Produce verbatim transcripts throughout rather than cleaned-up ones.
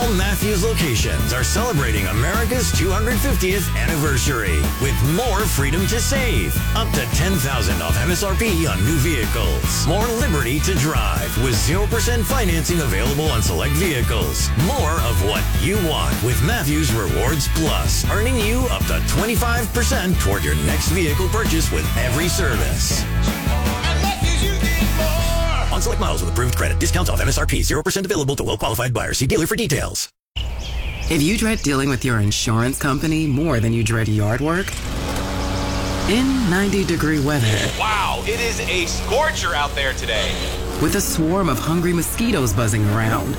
All Matthews locations are celebrating America's two hundred fiftieth anniversary with more freedom to save. Up to ten thousand dollars off M S R P on new vehicles. More liberty to drive with zero percent financing available on select vehicles. More of what you want with Matthews Rewards Plus, earning you up to twenty-five percent toward your next vehicle purchase with every service. On select models with approved credit. Discounts off M S R P. zero percent available to well-qualified buyers. See dealer for details. If you dread dealing with your insurance company more than you dread yard work, in ninety degree weather. Wow, it is a scorcher out there today. With a swarm of hungry mosquitoes buzzing around,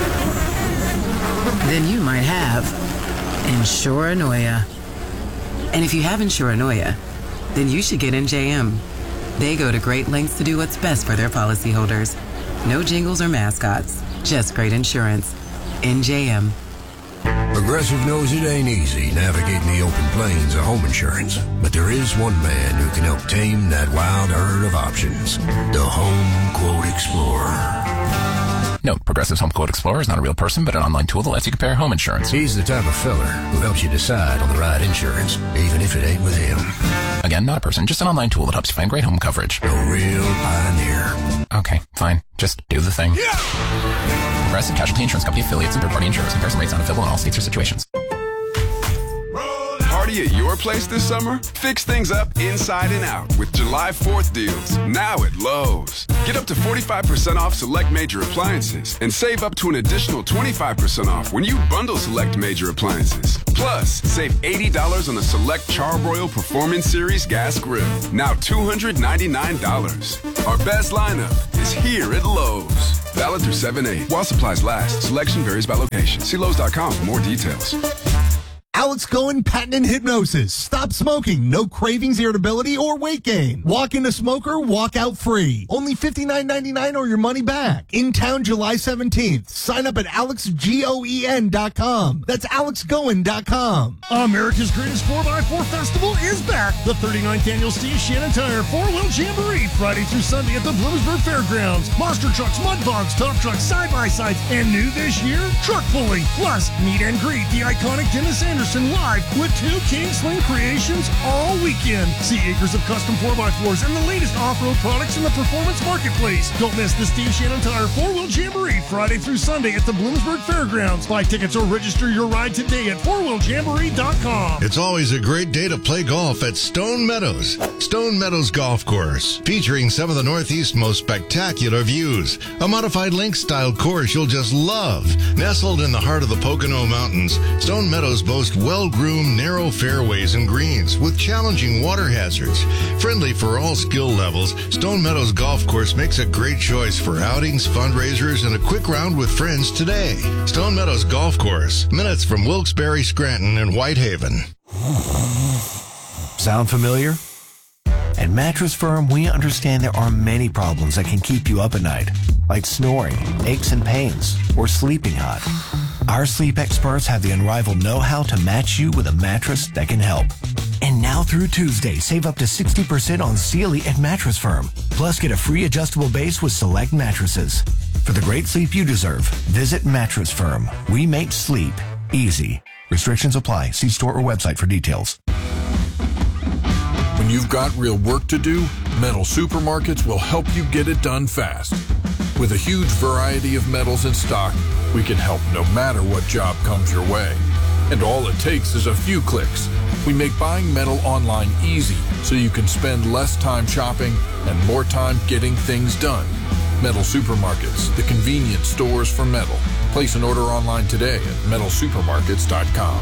then you might have Insuranoia. And if you have Insuranoia, then you should get N J M. They go to great lengths to do what's best for their policyholders. No jingles or mascots, just great insurance. N J M. Progressive knows it ain't easy navigating the open plains of home insurance, but there is one man who can help tame that wild herd of options. The Home Quote Explorer. No, Progressive's Home Quote Explorer is not a real person, but an online tool that lets you compare home insurance. He's the type of feller who helps you decide on the right insurance, even if it ain't with him. Again, not a person, just an online tool that helps you find great home coverage. A real pioneer. Okay, fine. Just do the thing. Yeah! Progressive Casualty Insurance Company affiliates and third-party insurers. Comparison rates not available in all states or situations. Party at your place this summer? Fix things up inside and out with July fourth deals, now at Lowe's. Get up to forty-five percent off select major appliances and save up to an additional twenty-five percent off when you bundle select major appliances. Plus, save eighty dollars on a select Charbroil Performance Series gas grill, now two hundred ninety-nine dollars. Our best lineup is here at Lowe's. Valid through seven eight. While supplies last, selection varies by location. See Lowe's dot com for more details. Alex Goen Patent and Hypnosis. Stop smoking. No cravings, irritability, or weight gain. Walk in a smoker, walk out free. Only fifty-nine ninety-nine or your money back. In town July seventeenth. Sign up at alex goen dot com. That's alex goen dot com. America's Greatest four by four Festival is back. The thirty-ninth Annual Steve Shannon Tire four-wheel Jamboree. Friday through Sunday at the Bloomsburg Fairgrounds. Monster trucks, mud bogs, top trucks, side-by-sides, and new this year, truck pulling. Plus, meet and greet the iconic Dennis Anderson live with two King Sling creations all weekend. See acres of custom four by fours and the latest off-road products in the performance marketplace. Don't miss the Steve Shannon Tire four-wheel Jamboree Friday through Sunday at the Bloomsburg Fairgrounds. Buy tickets or register your ride today at four wheel jamboree dot com. It's always a great day to play golf at Stone Meadows. Stone Meadows Golf Course, featuring some of the Northeast's most spectacular views. A modified link-style course you'll just love. Nestled in the heart of the Pocono Mountains, Stone Meadows boasts well-groomed, narrow fairways and greens with challenging water hazards. Friendly for all skill levels, Stone Meadows Golf Course makes a great choice for outings, fundraisers, and a quick round with friends today. Stone Meadows Golf Course, minutes from Wilkes-Barre, Scranton, and Whitehaven. Sound familiar? At Mattress Firm, we understand there are many problems that can keep you up at night, like snoring, aches and pains, or sleeping hot. Our sleep experts have the unrivaled know-how to match you with a mattress that can help. And now through Tuesday, save up to sixty percent on Sealy at Mattress Firm. Plus, get a free adjustable base with select mattresses. For the great sleep you deserve, visit Mattress Firm. We make sleep easy. Restrictions apply. See store or website for details. When you've got real work to do, Metal Supermarkets will help you get it done fast. With a huge variety of metals in stock, we can help no matter what job comes your way. And all it takes is a few clicks. We make buying metal online easy so you can spend less time shopping and more time getting things done. Metal Supermarkets, the convenience stores for metal. Place an order online today at metal supermarkets dot com.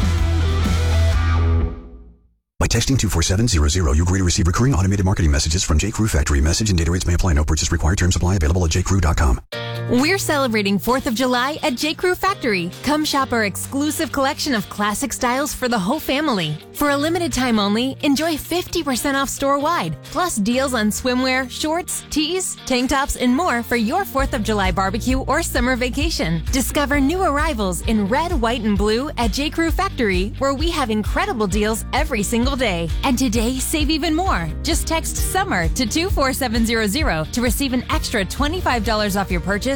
By texting two four seven zero zero, you agree to receive recurring automated marketing messages from J. Crew Factory. Message and data rates may apply. No purchase required. Terms apply. Available at j crew dot com. We're celebrating fourth of July at J. Crew Factory. Come shop our exclusive collection of classic styles for the whole family. For a limited time only, enjoy fifty percent off store-wide, plus deals on swimwear, shorts, tees, tank tops, and more for your fourth of July barbecue or summer vacation. Discover new arrivals in red, white, and blue at J. Crew Factory, where we have incredible deals every single day. And today, save even more. Just text SUMMER to two four seven zero zero to receive an extra twenty-five dollars off your purchase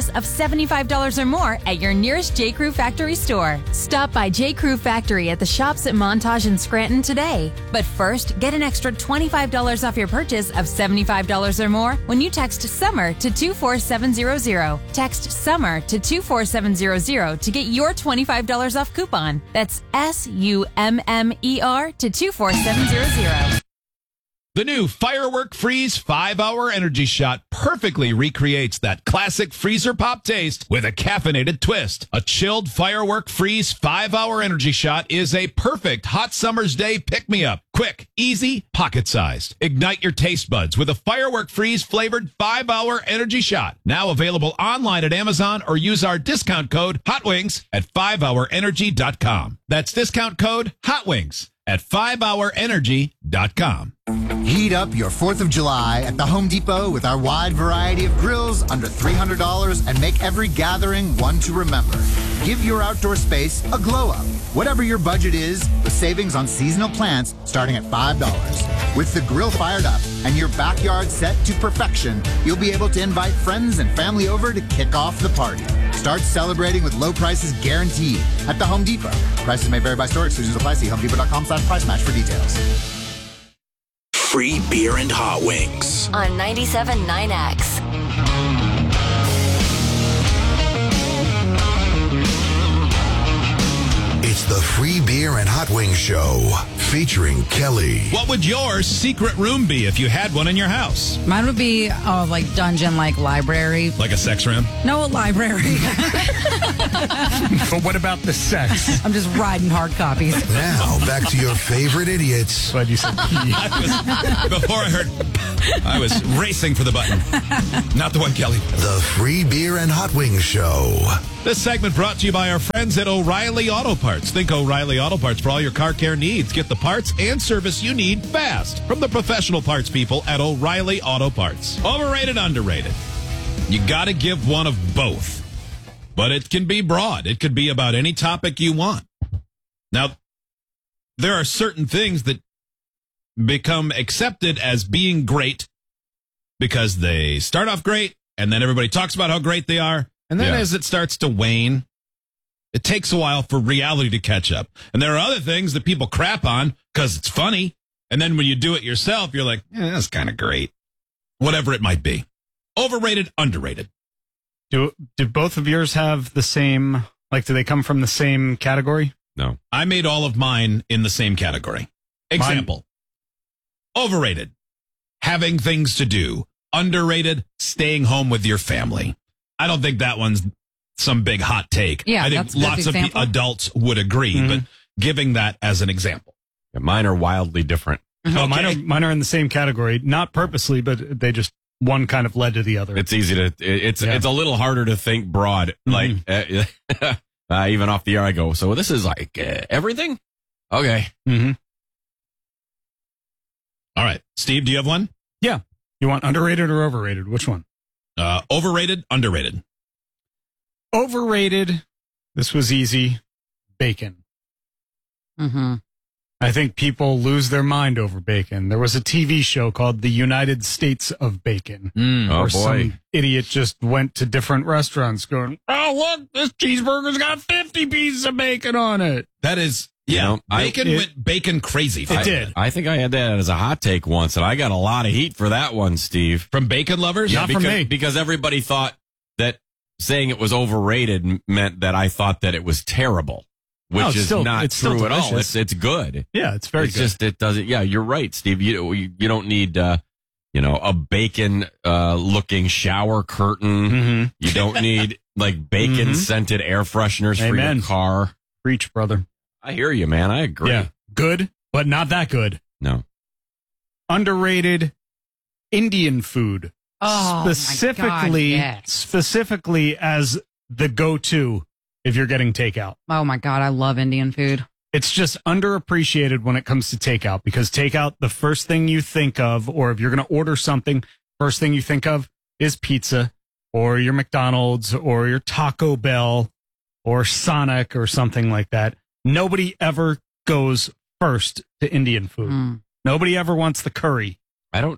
purchase of seventy-five dollars or more at your nearest J. Crew Factory store. Stop by J. Crew Factory at the shops at Montage and Scranton today. But first, get an extra twenty-five dollars off your purchase of seventy-five dollars or more when you text SUMMER to two four seven zero zero. Text SUMMER to two four seven zero zero to get your twenty-five dollars off coupon. That's S U M M E R to two four seven zero zero. The new Firework Freeze five hour Energy Shot perfectly recreates that classic freezer pop taste with a caffeinated twist. A chilled Firework Freeze five hour Energy Shot is a perfect hot summer's day pick-me-up. Quick, easy, pocket-sized. Ignite your taste buds with a Firework Freeze flavored five hour Energy Shot. Now available online at Amazon or use our discount code HOTWINGS at five hour energy dot com. That's discount code HOTWINGS at five hour energy dot com. Heat up your fourth of July at the Home Depot with our wide variety of grills under three hundred dollars and make every gathering one to remember. Give your outdoor space a glow up. Whatever your budget is, with savings on seasonal plants starting at five dollars. With the grill fired up and your backyard set to perfection, you'll be able to invite friends and family over to kick off the party. Start celebrating with low prices guaranteed at the Home Depot. Prices may vary by store. Exclusions apply. See home depot dot com slash price match for details. Free beer and hot wings on ninety-seven point nine X. It's the Free Beer and Hot Wings Show, featuring Kelly. What would your secret room be if you had one in your house? Mine would be uh, like dungeon-like library. Like a sex room? No, a library. But what about the sex? I'm just riding hard copies. Now, back to your favorite idiots. Glad you said I was, before I heard, I was racing for the button. Not the one, Kelly. The Free Beer and Hot Wings Show. This segment brought to you by our friends at O'Reilly Auto Parts. Think O'Reilly Auto Parts for all your car care needs. Get the parts and service you need fast from the professional parts people at O'Reilly Auto Parts. Overrated, underrated. You got to give one of both. But it can be broad. It could be about any topic you want. Now, there are certain things that become accepted as being great because they start off great, and then everybody talks about how great they are. And then yeah. as it starts to wane, it takes a while for reality to catch up. And there are other things that people crap on because it's funny. And then when you do it yourself, you're like, eh, that's kind of great. Whatever it might be. Overrated, underrated. Do do both of yours have the same, like, do they come from the same category? No. I made all of mine in the same category. Example. Mine. Overrated. Having things to do. Underrated. Staying home with your family. I don't think that one's some big hot take. Yeah, I think that's a lots good of example. adults would agree, Mm-hmm. but giving that as an example. Yeah, mine are wildly different. Oh, Okay. mine are mine are in the same category, not purposely, but they just one kind of led to the other. It's easy to. it- It's Yeah. it's a little harder to think broad. Like uh, uh, even off the air, I go. So this is like uh, everything. Okay. Mm-hmm. All right. Steve, do you have one? Yeah. You want underrated or overrated? Which one? Uh, overrated, underrated. Overrated. This was easy. Bacon. Mm-hmm. I think people lose their mind over bacon. There was a T V show called The United States of Bacon. Mm. Oh, where boy. some idiot just went to different restaurants going, oh, look, this cheeseburger's got fifty pieces of bacon on it. That is, yeah, You know, I- bacon it- went bacon crazy. for It that. did. I think I had that as a hot take once, and I got a lot of heat for that one, Steve. From bacon lovers? Not because, from me. because everybody thought that saying it was overrated m- meant that I thought that it was terrible, which No, it's is still- not it's still true at all. delicious. It's it's good. Yeah, it's very it's good. just it doesn't. Yeah, you're right, Steve. You you, you don't need uh, you know a bacon uh, looking shower curtain. Mm-hmm. You don't need like bacon Mhm. scented air fresheners for Amen. your car. Preach, brother. I hear you, man. I agree. Yeah. Good, but not that good. No. Underrated Indian food. Oh, my specifically, God, yes. specifically as the go-to if you're getting takeout. Oh my God, I love Indian food. It's just underappreciated when it comes to takeout because takeout, the first thing you think of, or if you're going to order something, first thing you think of is pizza or your McDonald's or your Taco Bell or Sonic or something like that. Nobody ever goes first to Indian food. Mm. Nobody ever wants the curry. I don't.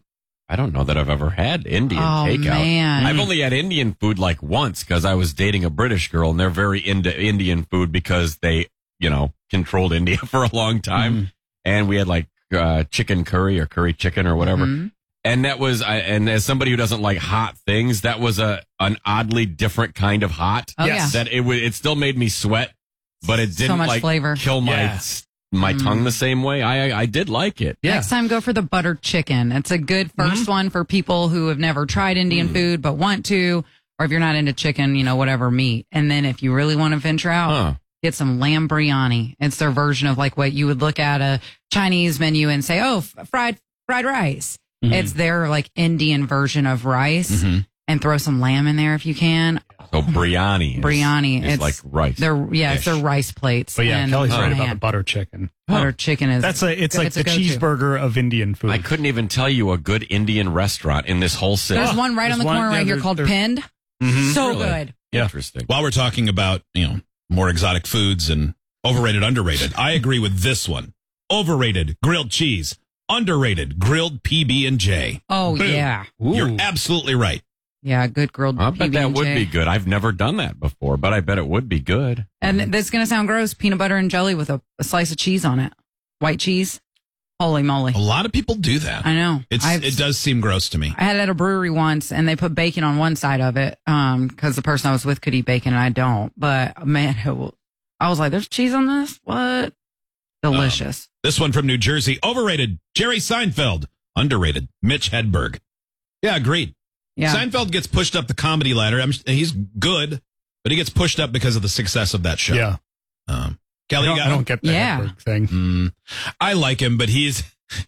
I don't know that I've ever had Indian Oh, takeout. man. I've only had Indian food like once because I was dating a British girl, and they're very into Indian food because they, you know, controlled India for a long time. Mm-hmm. And we had like uh, chicken curry or curry chicken or whatever. Mhm. And that was, I and as somebody who doesn't like hot things, that was a an oddly different kind of hot. Oh, yeah. That it would, it still made me sweat, but it So didn't much like flavor. kill my Yeah. my Mm. tongue the same way. I I, I did like it. Next time, go for the butter chicken. It's a good 1st one for people who have never tried Indian food but want to, or if you're not into chicken, you know, whatever meat. And then if you really want to venture out, Huh. get some lamb biryani. It's their version of like what you would look at a Chinese menu and say, oh, f- fried fried rice. Mhm. It's their like Indian version of rice, Mhm. and throw some lamb in there if you can. So biryani, is, Biryani, is it's like rice. They're yeah, it's dish. their rice plates. But yeah, and, Kelly's oh, right about man, the butter chicken. butter chicken is That's a, it's good- like a the go-to. cheeseburger of Indian food. I couldn't even tell you a good Indian restaurant in this whole city. There's one right There's on the one- corner yeah, right here there- called there- Pinned. Mhm. So Really? good. Yeah. Interesting. While we're talking about, you know, more exotic foods and overrated, underrated, I agree with this one. Overrated, grilled cheese. Underrated, grilled P B and J. Oh Boom. yeah, You're absolutely right. yeah, good grilled I bet P B that and would J. be good. I've never done that before, but I bet it would be good. And that's gonna sound gross. Peanut butter and jelly with a, a slice of cheese on it. White cheese. Holy moly! A lot of people do that. I know. It's I've- it does seem gross to me. I had it at a brewery once, and they put bacon on one side of it um, because the person I was with could eat bacon, and I don't. But man, it, wa- I was like, "There's cheese on this? What? Delicious." This one from New Jersey, overrated, Jerry Seinfeld. Underrated, Mitch Hedberg. Yeah, agreed. Yeah. Seinfeld gets pushed up the comedy ladder. I'm, he's good, but he gets pushed up because of the success of that show. Yeah. Um, Kelly, I don't, you got I him? don't get the Yeah. Hedberg thing. Mm, I like him, but he's.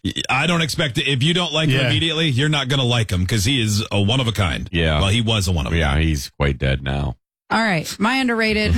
I don't expect it. If you don't like him Yeah. immediately, you're not going to like him because he is a one of a kind. Yeah. Well, he was a one of a Yeah, kind. he's quite dead now. All right, my underrated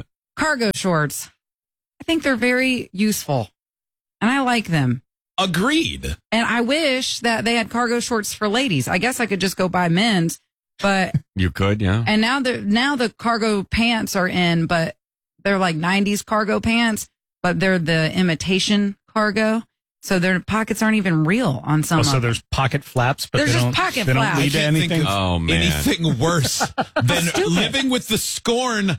cargo shorts. I think they're very useful, and I like them. Agreed. And I wish that they had cargo shorts for ladies. I guess I could just go buy men's, but You could, yeah. and now the now the cargo pants are in, but they're like nineties cargo pants, but they're the imitation cargo, so their pockets aren't even real on some. Oh, of so them. there's pocket flaps, but There's they just don't, pocket they don't flaps. lead to I can't anything. think of Oh, man. anything worse than Stupid. living with the scorn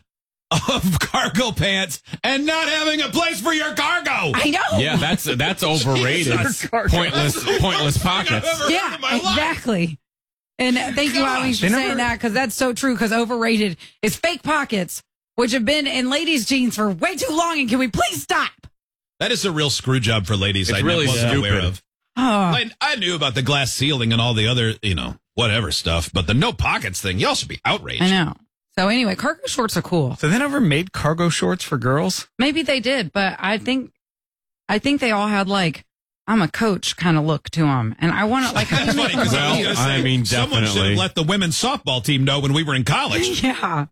of cargo pants and not having a place for your cargo. I know. Yeah, that's that's overrated. Jesus. Pointless, pointless pockets. Yeah, exactly. And thank you, Howie, for They saying never- that because that's so true. Because overrated is fake pockets, which have been in ladies' jeans for way too long. And can we please stop? That is a real screw job for ladies. It's I really wasn't aware stupid. of. Oh, I, I knew about the glass ceiling and all the other, you know, whatever stuff, but the no pockets thing, y'all should be outraged. I know. So anyway, cargo shorts are cool. So they never made cargo shorts for girls? Maybe they did, but I think, I think they all had like, I'm a coach kind of look to them, and I want to like. How do you That's make funny because them I was look? going to Well, say, I mean, someone should definitely. have let the women's softball team know when we were in college. Yeah.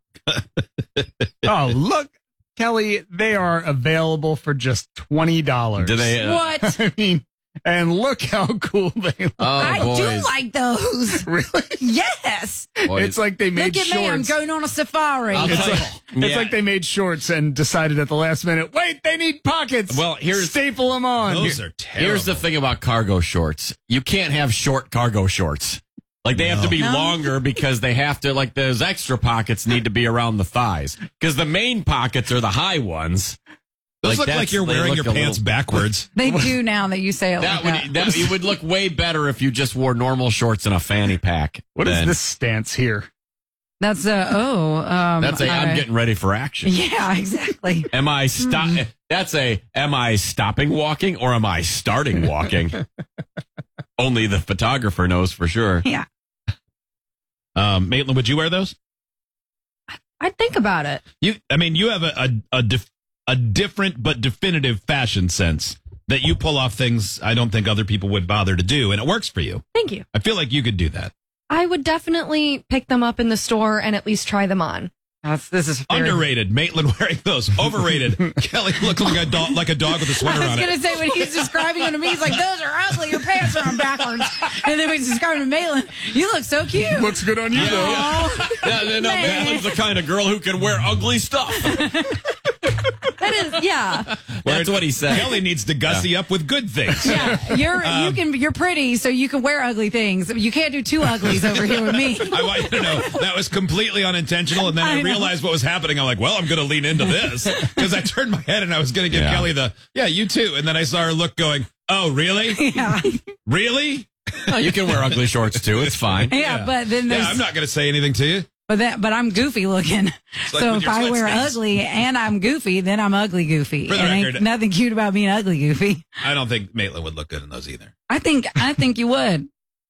Oh, look, Kelly, they are available for just twenty dollars. Do they? Uh, What? I mean, and look how cool they look. Oh, I boys. do like those. Really? Yes. Boys. It's like they made Look at me. I'm shorts. going on a safari. I'll It's tell like, you. it's Yeah. like they made shorts and decided at the last minute, wait, they need pockets. Well, here's- staple them on. Those are terrible. Here's the thing about cargo shorts. You can't have short cargo shorts. Like they have to be No. longer because they have to, like those extra pockets need to be around the thighs. Because the main pockets are the high ones. Those look that's- like you're they wearing look your a pants little- backwards. They do now that you say it That like would that. that it would look way better if you just wore normal shorts and a fanny pack. What is than- this stance here? That's a oh. Um, That's a I- I'm getting ready for action. Yeah, exactly. Am I stop? Hmm. That's a am I stopping walking or am I starting walking? Only the photographer knows for sure. Yeah, Um, Maitland, would you wear those? I'd think about it. You, I mean, you have a a a, dif- a different but definitive fashion sense that you pull off things I don't think other people would bother to do, and it works for you. Thank you. I feel like you could do that. I would definitely pick them up in the store and at least try them on. That's, this is very- Underrated, Maitland wearing those. Overrated, Kelly looking like a dog, like a dog with a I sweater was on gonna it. say when he's describing them to me, he's like, "Those are ugly. Your pants are on backwards." And then when he's describing to Maitland, "You look so cute." Looks good on you, though. Aw. Yeah, no, Man. Maitland's the kind of girl who can wear ugly stuff. That is, yeah. That's what he said. Kelly needs to gussy up with good things. Yeah, you're Um, you can you're pretty, so you can wear ugly things. You can't do two uglies over here with me. I want you to know that was completely unintentional, and then I, I know. realized what was happening. I'm like, well, I'm going to lean into this because I turned my head and I was going to give Yeah. Kelly the yeah, you too, and then I saw her look going, oh, really? Yeah, Really? Oh, you can wear ugly shorts too. It's fine. yeah, but then Yeah, there's I'm not going to say anything to you. but that but I'm goofy looking. like So with if your I wear sweatpants. ugly and I'm goofy, then I'm ugly goofy. For the and ain't record- nothing cute about being ugly goofy. I don't think Maitland would look good in those either. I think I think you would.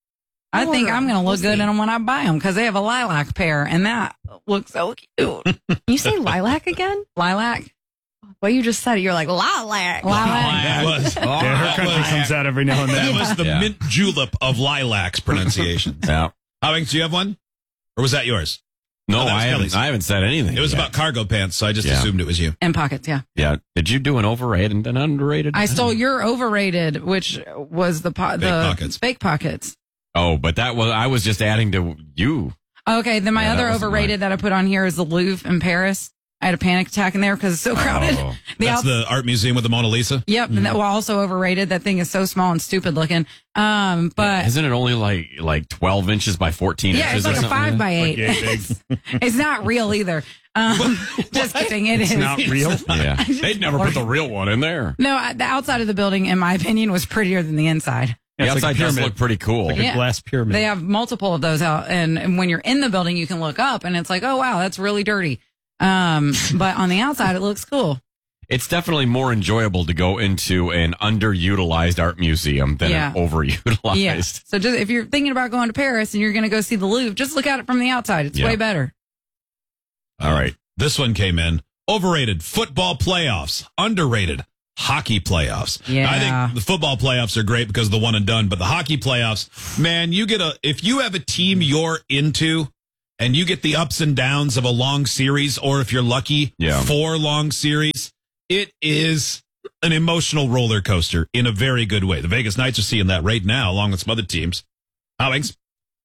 I think I'm going to look good in them when I buy them because they have a lilac pair, and that looks so cute. You say lilac again? Lilac, Well, you just said it. You're like, lilac. lilac. That was, Yeah, her that country was, comes out every now and that then. was the Yeah. mint julep of lilacs pronunciations. Yeah. Howings, do you have one? Or was that yours? No, Oh, that was I haven't. Kelly's. I haven't said anything. It was yet. about cargo pants, so I just Yeah. assumed it was you. And pockets, yeah. Yeah. Did you do an overrated and underrated? I stole your overrated, which was the po- the pockets. fake pockets. Oh, but that was I was just adding to you. Okay, then my Yeah, that other wasn't overrated that I put on here is the Louvre in Paris. I had a panic attack in there because it's so crowded. Oh. The That's outs- the art museum with the Mona Lisa. Yep, and that, well, also overrated. That thing is so small and stupid looking. Um, but Isn't it only like like twelve inches by fourteen yeah, inches? it's like or a five something? by eight. Like yay big. It's not real either. Um, just kidding, it is. It's not real. Yeah, they'd never put the real one in there. No, I- the outside of the building, in my opinion, was prettier than the inside. The Yeah, it's like outside a does pyramid. look pretty cool. Like Yeah. a glass pyramid. They have multiple of those out, and, and when you're in the building, you can look up, and it's like, oh wow, that's really dirty. Um, but on the outside, it looks cool. It's definitely more enjoyable to go into an underutilized art museum than Yeah. an overutilized. Yeah. So just if you're thinking about going to Paris and you're going to go see the Louvre, just look at it from the outside. It's Yeah. way better. All right. This one came in. Overrated football playoffs. Underrated hockey playoffs. Yeah. I think the football playoffs are great because of the one and done, but the hockey playoffs, man, you get a, if you have a team you're into and you get the ups and downs of a long series, or if you're lucky, Yeah. four long series, it is an emotional roller coaster in a very good way. The Vegas Knights are seeing that right now, along with some other teams. Howings?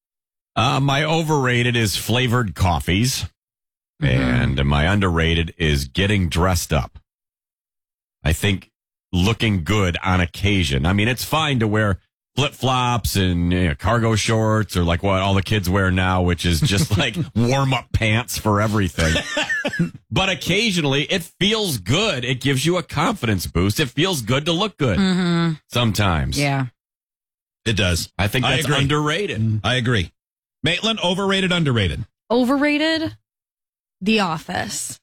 Uh, my overrated is flavored coffees, and my underrated is getting dressed up. I think looking good on occasion. I mean, it's fine to wear flip flops and you know, cargo shorts, or like what all the kids wear now, which is just like warm up pants for everything. But occasionally, it feels good. It gives you a confidence boost. It feels good to look good Mm-hmm. sometimes. Yeah. It does. I think I that's agree. underrated. I agree. Maitland, overrated, underrated. Overrated? The Office.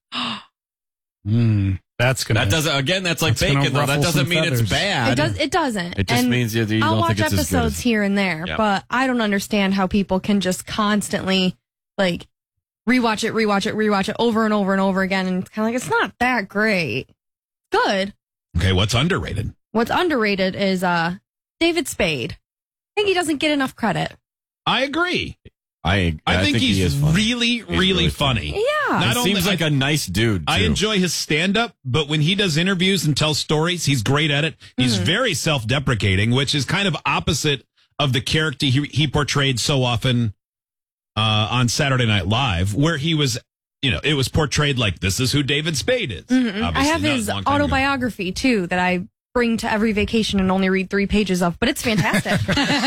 Mm, that's gonna. That doesn't. Again, that's like That's gonna bacon, though. That ruffle doesn't some mean it's feathers. bad. It does. It doesn't. It just And means you, you I'll don't watch think it's as good episodes as- here and there, Yeah. but I don't understand how people can just constantly like rewatch it, rewatch it, rewatch it over and over and over again, and it's kind of like it's not that great. Good. Okay, what's underrated? What's underrated is uh David Spade. I think he doesn't get enough credit. I agree. I I, think, he he's is funny. really, really, really funny. Yeah. Not He only seems like I, a nice dude. I too. enjoy his stand up, but when he does interviews and tells stories, he's great at it. He's Mm-hmm. very self deprecating, which is kind of opposite of the character he, he portrayed so often uh, on Saturday Night Live, where he was, you know, it was portrayed like this is who David Spade is. Mhm. I Obviously, have not his a long time ago. autobiography too that I bring to every vacation and only read three pages of, but it's fantastic.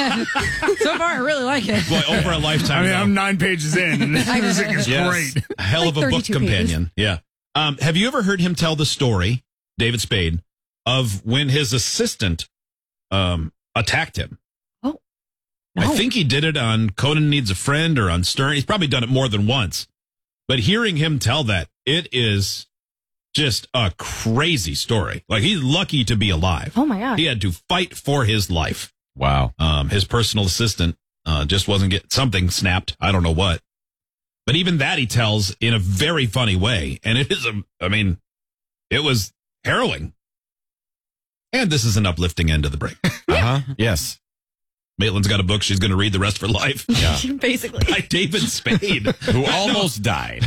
So far, I really like it. Boy, over a lifetime. I mean, though. I'm nine pages in, and this music is Yes. great. A hell Like of a book thirty-two pages. companion. Yeah. Um, have you ever heard him tell the story, David Spade, of when his assistant um, attacked him? Oh, I no. think he did it on Conan Needs a Friend or on Stern. He's probably done it more than once. But hearing him tell that, it is just a crazy story. Like, he's lucky to be alive. Oh my god. He had to fight for his life. Wow. Um, his personal assistant uh, just wasn't getting something snapped. I don't know what. But even that he tells in a very funny way. And it is, a, I mean, it was harrowing. And this is an uplifting end of the break. Uh huh. Yes. Maitland's got a book she's going to read the rest of her life. Yeah. Basically. By David Spade. Who almost died.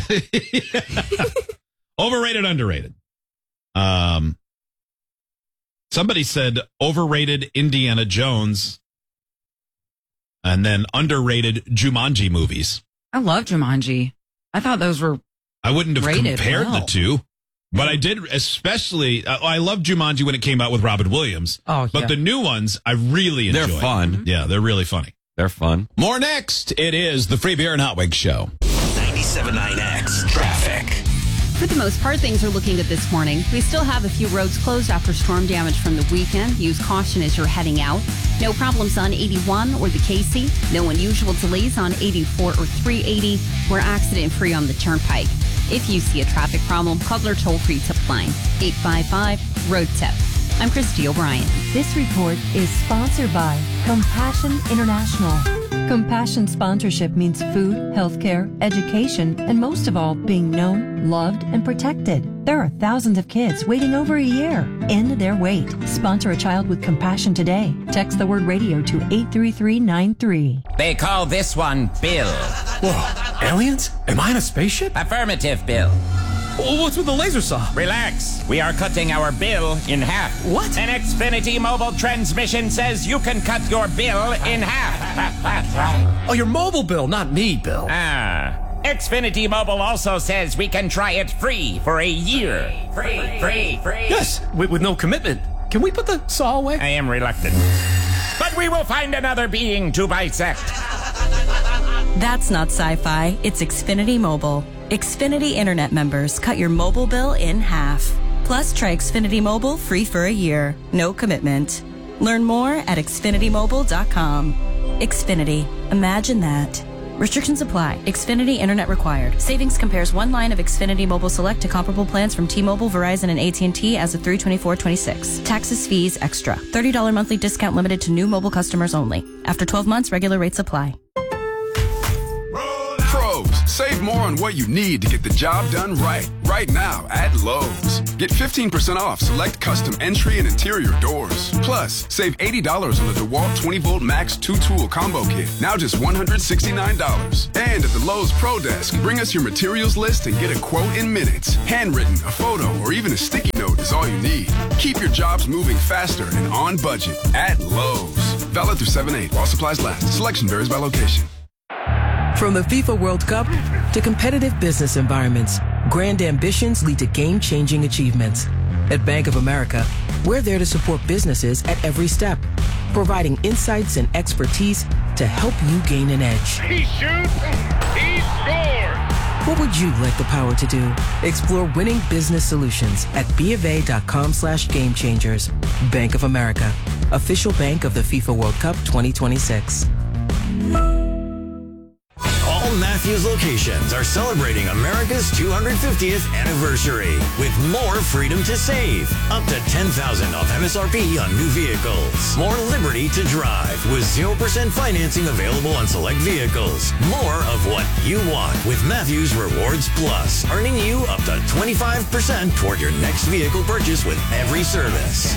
Overrated, underrated. Um, somebody said overrated Indiana Jones and then underrated Jumanji movies. I love Jumanji. I thought those were I wouldn't have Rated compared well. the two. But I did especially, uh, I loved Jumanji when it came out with Robin Williams. Oh, But yeah. the new ones, I really enjoy. They're fun. Yeah, they're really funny. They're fun. More next. It is the Free Beer and Hot Wings Show. ninety-seven point nine X Traffic. For the most part, things are looking good this morning. We still have a few roads closed after storm damage from the weekend. Use caution as you're heading out. No problems on eighty-one or the Casey. No unusual delays on eighty-four or three eighty. We're accident-free on the Turnpike. If you see a traffic problem, call our toll-free tip line, eight five five, road tip. I'm Christy O'Brien. This report is sponsored by Compassion International. Compassion sponsorship means food, healthcare, education, and most of all, being known, loved, and protected. There are thousands of kids waiting over a year. End their wait. Sponsor a child with compassion today. Text the word radio to eight three three nine three. They call this one Bill. Whoa, aliens? Am I in a spaceship? Affirmative, Bill. What's with the laser saw? Relax. We are cutting our bill in half. What? An Xfinity mobile transmission says you can cut your bill in half. Oh, your mobile bill, not me, Bill. Ah. Xfinity Mobile also says we can try it free for a year. Free, free, free. Yes, with, with no commitment. Can we put the saw away? I am reluctant. But we will find another being to bisect. That's not sci-fi. It's Xfinity Mobile. Xfinity Internet members cut your mobile bill in half. Plus, try Xfinity Mobile free for a year. No commitment. Learn more at xfinity mobile dot com. Xfinity. Imagine that. Restrictions apply. Xfinity Internet required. Savings compares one line of Xfinity Mobile Select to comparable plans from T-Mobile, Verizon, and A T and T as of three twenty-four twenty-six. Taxes, fees, extra. thirty dollars monthly discount limited to new mobile customers only. After twelve months, regular rates apply. Pros, save more on what you need to get the job done right. Right now at Lowe's. Get fifteen percent off select custom entry and interior doors. Plus, save eighty dollars on the DeWalt twenty volt Max two tool combo kit. Now just one hundred sixty-nine dollars. And at the Lowe's Pro Desk, bring us your materials list and get a quote in minutes. Handwritten, a photo, or even a sticky note is all you need. Keep your jobs moving faster and on budget at Lowe's. Valid through seven eight while supplies last. Selection varies by location. From the FIFA World Cup to competitive business environments, grand ambitions lead to game-changing achievements. At Bank of America, we're there to support businesses at every step, providing insights and expertise to help you gain an edge. He shoots, he scores! What would you like the power to do? Explore winning business solutions at BofA.com slash game changers. Bank of America, official bank of the FIFA World Cup twenty twenty-six. All Matthews locations are celebrating America's two hundred fiftieth anniversary with more freedom to save. Up to ten thousand dollars off M S R P on new vehicles. More liberty to drive with zero percent financing available on select vehicles. More of what you want with Matthews Rewards Plus, earning you up to twenty-five percent toward your next vehicle purchase with every service.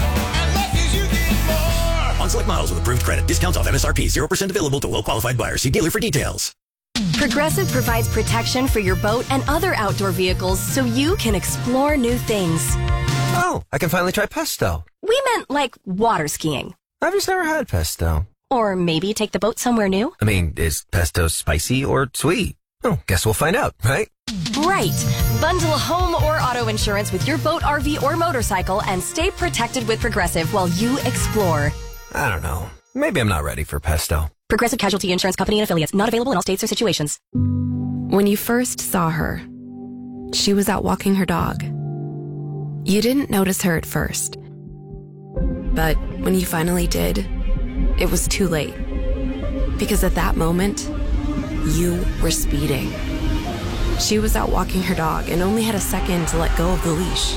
On select models with approved credit. Discounts off M S R P. zero percent available to well-qualified buyers. See dealer for details. Progressive provides protection for your boat and other outdoor vehicles so you can explore new things. Oh, I can finally try pesto. We meant like water skiing. I've just never had pesto. Or maybe take the boat somewhere new. I mean, is pesto spicy or sweet? Oh, guess we'll find out, right? Right. Bundle home or auto insurance with your boat, R V, or motorcycle and stay protected with Progressive while you explore. I don't know. Maybe I'm not ready for pesto. Progressive Casualty Insurance Company and Affiliates. Not available in all states or situations. When you first saw her, she was out walking her dog. You didn't notice her at first. But when you finally did, it was too late. Because at that moment, you were speeding. She was out walking her dog and only had a second to let go of the leash.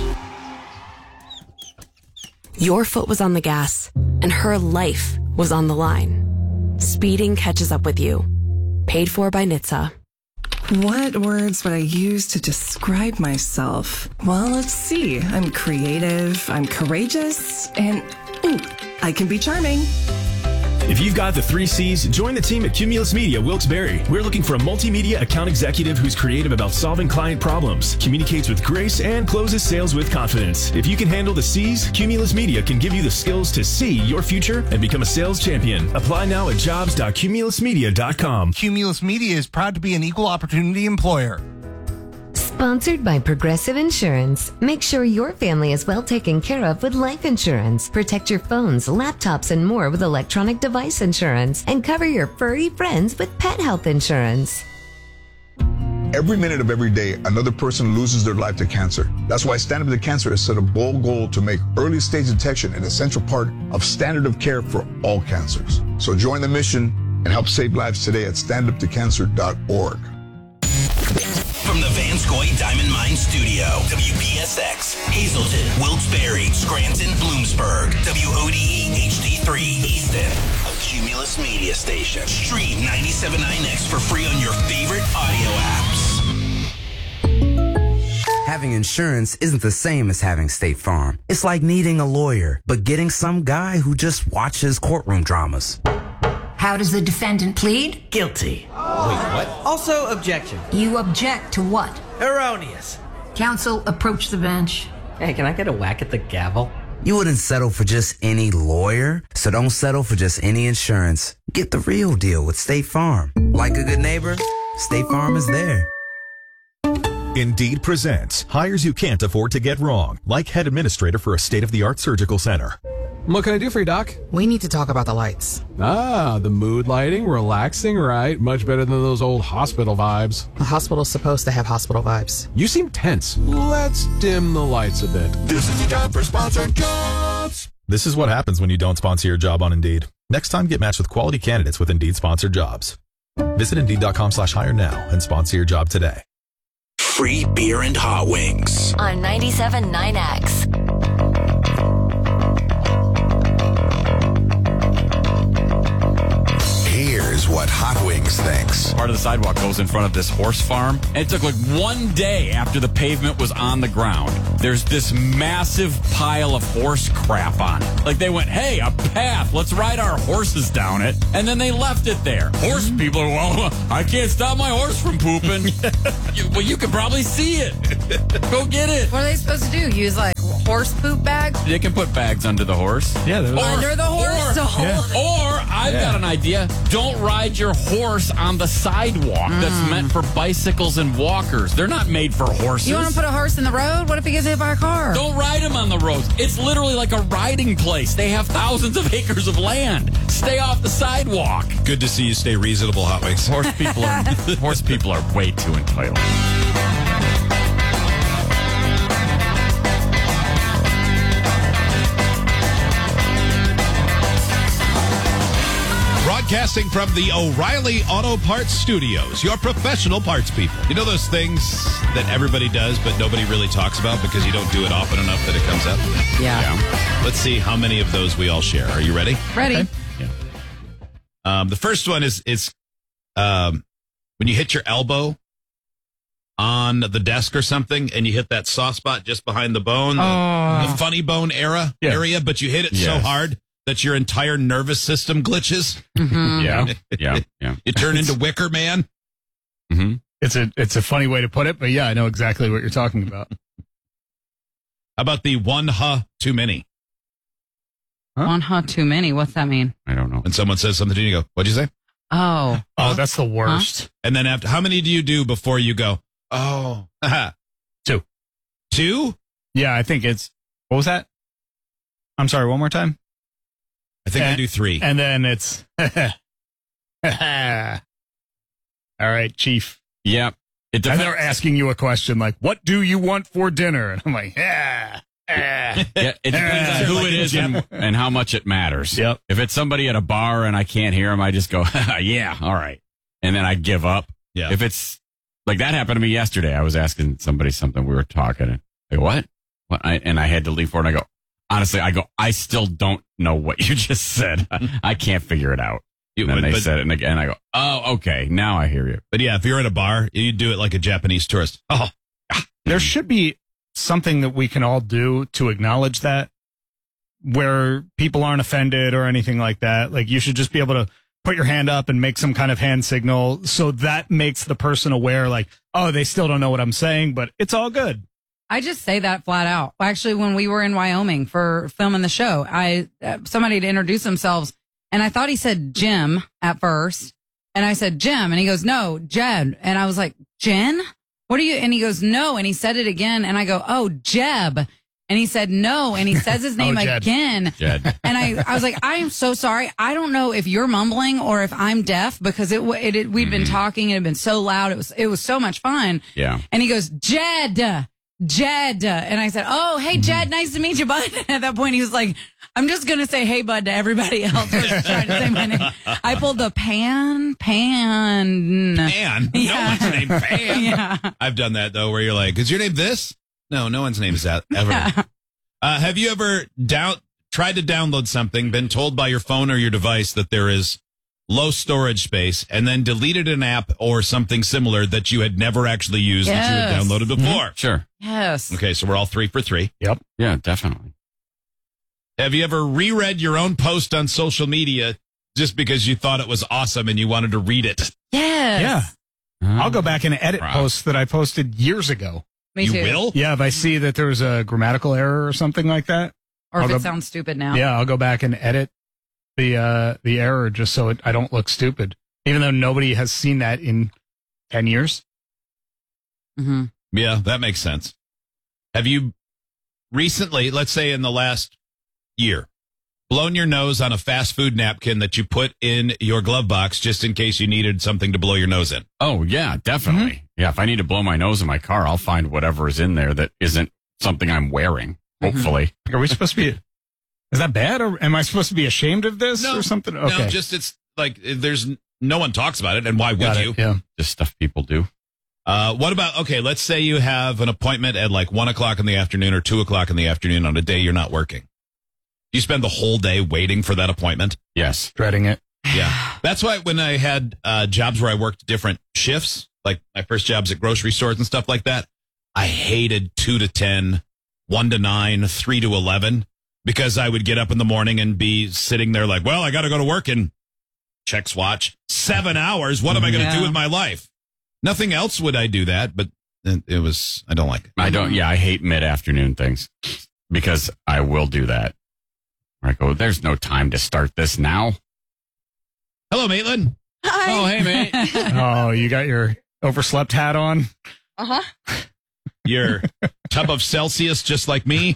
Your foot was on the gas, and her life was on the line. Speeding catches up with you. Paid for by N H T S A. What words would I use to describe myself? Well, let's see. I'm creative, I'm courageous, and ooh, I can be charming. If you've got the three C's, join the team at Cumulus Media Wilkes-Barre. We're looking for a multimedia account executive who's creative about solving client problems, communicates with grace, and closes sales with confidence. If you can handle the C's, Cumulus Media can give you the skills to see your future and become a sales champion. Apply now at jobs dot cumulus media dot com. Cumulus Media is proud to be an equal opportunity employer. Sponsored by Progressive Insurance. Make sure your family is well taken care of with life insurance. Protect your phones, laptops, and more with electronic device insurance. And cover your furry friends with pet health insurance. Every minute of every day, another person loses their life to cancer. That's why Stand Up to Cancer has set a bold goal to make early stage detection an essential part of standard of care for all cancers. So join the mission and help save lives today at stand up to cancer dot org. From the Vanscoy Diamond Mine Studio, W P S X, Hazleton, Wilkes-Barre, Scranton, Bloomsburg, W O D E H D three, Easton, a Cumulus media station. Stream ninety-seven point nine X for free on your favorite audio apps. Having insurance isn't the same as having State Farm. It's like needing a lawyer, but getting some guy who just watches courtroom dramas. How does the defendant plead? Guilty. Wait, what? Also, objection. You object to what? Erroneous. Counsel, approach the bench. Hey, can I get a whack at the gavel? You wouldn't settle for just any lawyer, so don't settle for just any insurance. Get the real deal with State Farm. Like a good neighbor, State Farm is there. Indeed presents hires you can't afford to get wrong, like head administrator for a state-of-the-art surgical center. What can I do for you, Doc? We need to talk about the lights. Ah, the mood lighting, relaxing, right? Much better than those old hospital vibes. A hospital's supposed to have hospital vibes. You seem tense. Let's dim the lights a bit. This is the time for sponsored jobs. This is what happens when you don't sponsor your job on Indeed. Next time, get matched with quality candidates with Indeed sponsored jobs. Visit Indeed.com slash hire now and sponsor your job today. Free beer and hot wings. On ninety-seven point nine X. Here's what Hot Wings thinks. Part of the sidewalk goes in front of this horse farm, and it took like one day after the pavement was on the ground. There's this massive pile of horse crap on it. Like they went, hey, a path, let's ride our horses down it, and then they left it there. Horse people are, well, I can't stop my horse from pooping. you, well, you can probably see it. Go get it. What are they supposed to do? Use like horse poop bags? They can put bags under the horse. Yeah, or, under the horse. Or, to yeah. or I've yeah. got an idea. Don't ride your horse on the sidewalk mm. that's meant for bicycles and walkers. They're not made for horses. You want to put a horse in the road? What if he gets hit by a car? Don't ride him on the roads. It's literally like a riding place. They have thousands of acres of land. Stay off the sidewalk. Good to see you stay reasonable, Hot Wings. Horse people are horse people are way too entitled. Broadcasting from the O'Reilly Auto Parts Studios, your professional parts people. You know those things that everybody does, but nobody really talks about because you don't do it often enough that it comes up? Yeah. yeah. Let's see how many of those we all share. Are you ready? Ready. Okay. Yeah. Um, the first one is, is um, when you hit your elbow on the desk or something and you hit that soft spot just behind the bone, the, oh. the funny bone era, yeah. area, but you hit it yes. so hard that your entire nervous system glitches. Mm-hmm. Yeah, yeah, yeah. You turn into Wicker Man. Mm-hmm. It's a it's a funny way to put it, but yeah, I know exactly what you're talking about. How about the one huh too many? Huh? One huh too many. What's that mean? I don't know. When someone says something to you, you go, "What'd you say?" Oh, oh, that's the worst. Huh? And then after, how many do you do before you go? Oh, two, two. Yeah, I think it's. What was that? I'm sorry. One more time. I think and, I do three. And then it's, all right, Chief. Yep. It and they're asking you a question like, what do you want for dinner? And I'm like, yeah. yeah it depends on who it is and, and how much it matters. Yep. If it's somebody at a bar and I can't hear them, I just go, yeah, all right. And then I give up. Yeah. If it's like that happened to me yesterday. I was asking somebody something. We were talking. And I go, what? what? I, and I had to leave for it. And I go, honestly, I go, I still don't know what you just said. I can't figure it out. You, and then but, they but, said it, and again, I go, oh, okay, now I hear you. But yeah, if you're at a bar, you do it like a Japanese tourist. Oh, there should be something that we can all do to acknowledge that, where people aren't offended or anything like that. Like, you should just be able to put your hand up and make some kind of hand signal, so that makes the person aware, like, oh, they still don't know what I'm saying, but it's all good. I just say that flat out. Actually, when we were in Wyoming for filming the show, I uh, somebody to introduce themselves, and I thought he said Jim at first, and I said Jim, and he goes, no, Jen, and I was like, Jen? what are you? And he goes, no. And he said it again. And I go, oh, Jeb. And he said, no. And he says his name oh, Jed. again. Jed. And I, I was like, I am so sorry. I don't know if you're mumbling or if I'm deaf because it, it, it we'd been talking. It had been so loud. It was, it was so much fun. Yeah. And he goes, Jed, Jed. And I said, oh, hey, Jed, nice to meet you, bud. And at that point, he was like, I'm just going to say, hey, bud, to everybody else. I was trying to say my name. I pulled the pan, pan. Pan? Yeah. No one's named Pan. Yeah. I've done that, though, where you're like, is your name this? No, no one's name is that, ever. Yeah. Uh, have you ever down, tried to download something, been told by your phone or your device that there is low storage space, and then deleted an app or something similar that you had never actually used that you had Yes. downloaded before? Mm-hmm. Sure. Yes. Okay, so we're all three for three. Yep. Yeah, definitely. Have you ever reread your own post on social media just because you thought it was awesome and you wanted to read it? Yes. Yeah. I'll go back and edit Wow. posts that I posted years ago. Me you too. will? Yeah, if I see that there was a grammatical error or something like that. Or if I'll it go- sounds stupid now. Yeah, I'll go back and edit the uh, the error just so it, I don't look stupid, even though nobody has seen that in ten years. Mm-hmm. Yeah, that makes sense. Have you recently, let's say in the last year, blown your nose on a fast food napkin that you put in your glove box just in case you needed something to blow your nose in? Oh, yeah, definitely. Mm-hmm. Yeah, if I need to blow my nose in my car, I'll find whatever is in there that isn't something I'm wearing, hopefully. Are we supposed to be? Is that bad, or am I supposed to be ashamed of this or something? Okay, No, just it's like there's no one talks about it, and why would Got it, you? Yeah. Just stuff people do. Uh, what about, okay, let's say you have an appointment at like one o'clock in the afternoon or two o'clock in the afternoon on a day you're not working. You spend the whole day waiting for that appointment? Yes. Dreading it. Yeah. That's why when I had uh, jobs where I worked different shifts, like my first jobs at grocery stores and stuff like that, I hated two to ten, one to nine, three to eleven, because I would get up in the morning and be sitting there like, well, I got to go to work in checks watch seven hours. What am I going to Yeah. do with my life? Nothing else would I do that, but it, it was, I don't like it. I don't, yeah, I hate mid-afternoon things because I will do that. I go, there's no time to start this now. Hello, Maitland. Hi. Oh, hey, mate. Oh, you got your overslept hat on. Uh huh. Your tub of Celsius, just like me.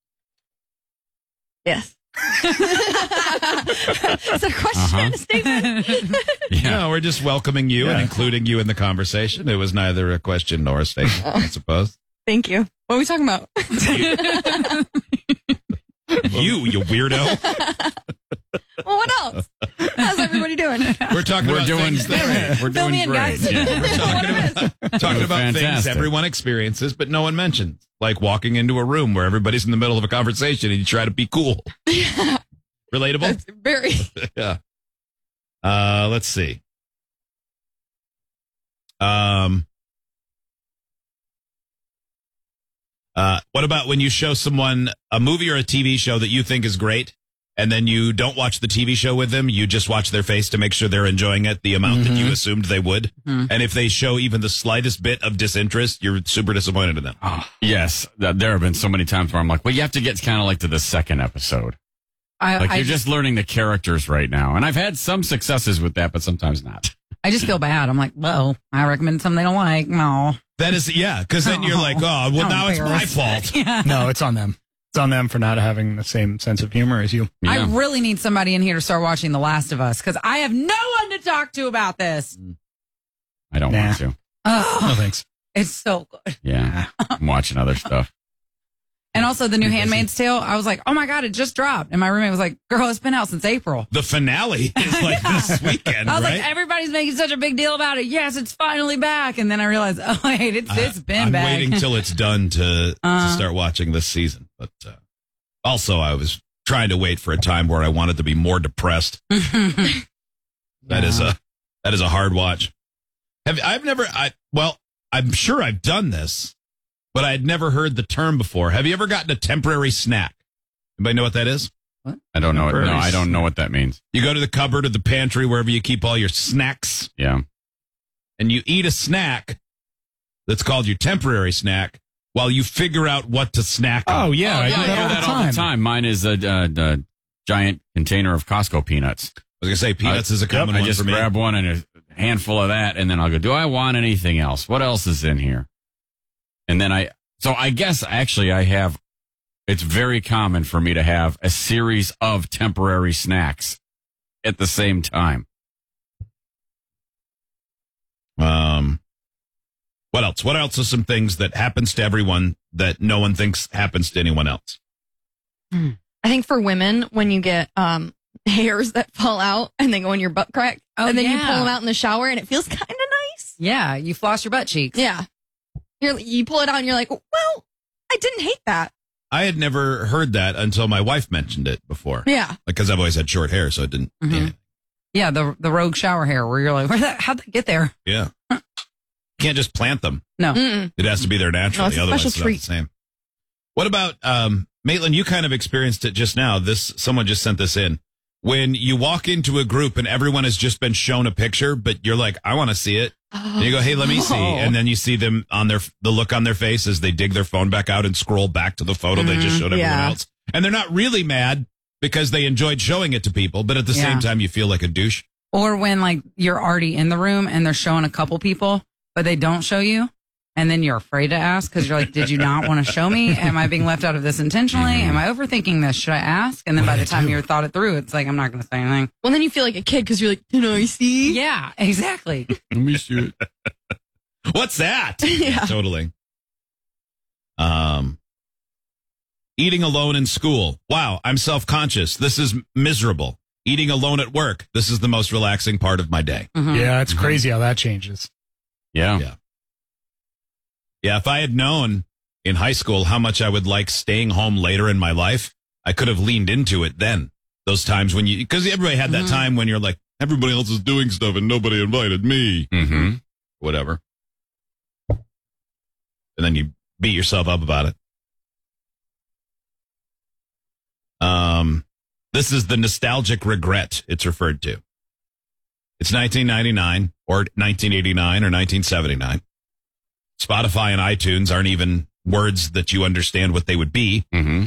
Yes. Is that a question? Uh-huh. A statement? No, we're just welcoming you and Yeah. including you in the conversation. It was neither a question nor a statement, I suppose. Thank you. What are we talking about? You, you weirdo. Well, what else? How's everybody doing? We're talking We're about doing things that We're Fill doing me in, great. guys. Yeah. we're talking about, talking about things Fantastic. everyone experiences, but no one mentions. Like walking into a room where everybody's in the middle of a conversation and you try to be cool. Relatable? That's very. Yeah. Uh, let's see. Um. Uh, what about when you show someone a movie or a T V show that you think is great, and then you don't watch the T V show with them, you just watch their face to make sure they're enjoying it the amount that you assumed they would? Mhm. And if they show even the slightest bit of disinterest, you're super disappointed in them. Oh, yes. Th- There have been so many times where I'm like, well, you have to get kind of like to the second episode. I, Like I you're just, just learning the characters right now. And I've had some successes with that, but sometimes not. I just feel bad. I'm like, well, I recommend something they don't like. No. That is, yeah, because then you're like, oh, well, Oh, now it's my embarrassed. fault. Yeah. No, it's on them. It's on them for not having the same sense of humor as you. I Yeah. really need somebody in here to start watching The Last of Us because I have no one to talk to about this. I don't Nah. want to. Oh, No thanks. it's so good. Yeah. I'm watching other stuff. And also the new Handmaid's Tale. I was like, oh my God, it just dropped. And my roommate was like, girl, it's been out since April. The finale is like this weekend, I was right? like, everybody's making such a big deal about it. Yes, it's finally back. And then I realized, oh wait, it's it's been I'm back. waiting till it's done to, Uh. to start watching this season. But uh, also, I was trying to wait for a time where I wanted to be more depressed. That is a that is a hard watch. Have I've never I well, I'm sure I've done this, but I had never heard the term before. Have you ever gotten a temporary snack? Anybody know what that is? I don't know. What, no, Temporary I don't know what that means. You go to the cupboard or the pantry, wherever you keep all your snacks, Yeah. and you eat a snack that's called your temporary snack while you figure out what to snack on. Oh, yeah. Oh, I yeah, do I that do all that the all time. the time. Mine is a, a, a giant container of Costco peanuts. I was going to say peanuts I- is a common I one just for me. grab one and a handful of that, and then I'll go, do I want anything else? What else is in here? And then I, so I guess actually I have, it's very common for me to have a series of temporary snacks at the same time. Um, what else? What else are some things that happens to everyone that no one thinks happens to anyone else? I think for women, when you get um, hairs that fall out and they go in your butt crack, Oh, and then you yeah. pull them out in the shower, and it feels kind of nice. Yeah, you floss your butt cheeks. Yeah, you're, you pull it out, and you're like, well, I didn't hate that. I had never heard that until my wife mentioned it before. Yeah, because I've always had short hair, so it didn't. Mm-hmm. Yeah. Yeah, the the rogue shower hair where you're like, where that? How'd that get there? yeah. Can't just plant them. No, Mm-mm. It has to be there naturally. No, it's a Otherwise, special it's not treat. the same. What about, um, Maitland, you kind of experienced it just now. This, someone just sent this in. When you walk into a group and everyone has just been shown a picture, but you're like, I want to see it. And you go, hey, let me see. And then you see them on their, the look on their face as they dig their phone back out and scroll back to the photo they just showed everyone yeah. else. And they're not really mad because they enjoyed showing it to people, but at the Yeah. same time, you feel like a douche. or when like you're already in the room and they're showing a couple people, but they don't show you. And then you're afraid to ask because you're like, did you not want to show me? Am I being left out of this intentionally? Am I overthinking this? Should I ask? And then by the time you've thought it through, it's like, I'm not going to say anything. Well, then you feel like a kid because you're like, can I see? Yeah, exactly. Let me see it. What's that? Yeah. Totally. Um, eating alone in school. Wow, I'm self-conscious. This is miserable. Eating alone at work. This is the most relaxing part of my day. Mm-hmm. Yeah, it's crazy how that changes. Yeah. Yeah. Yeah, if I had known in high school how much I would like staying home later in my life, I could have leaned into it then. Those times when you, because everybody had that Mhm. time when you're like, everybody else is doing stuff and nobody invited me. Mm-hmm. Whatever. And then you beat yourself up about it. Um, this is the nostalgic regret it's referred to. It's nineteen ninety-nine or nineteen eighty-nine or nineteen seventy-nine. Spotify and iTunes aren't even words that you understand what they would be. Mm-hmm.